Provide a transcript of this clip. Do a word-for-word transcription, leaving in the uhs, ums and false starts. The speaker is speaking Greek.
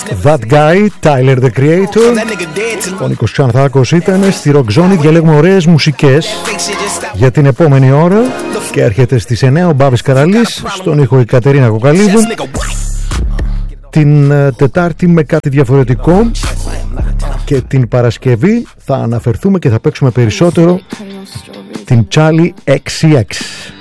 That Guy, Tyler the Creator. Ο Νίκος Ξανθάκος ήταν στη Rock Zone. Διαλέγουμε ωραίες μουσικές για την επόμενη ώρα. Και έρχεται στις εννιά ο Μπάβης Καραλής, στον ήχο η Κατερίνα Κοκαλίδου. Την Τετάρτη με κάτι διαφορετικό. Και την Παρασκευή θα αναφερθούμε και θα παίξουμε περισσότερο την Charli εξ σι εξ.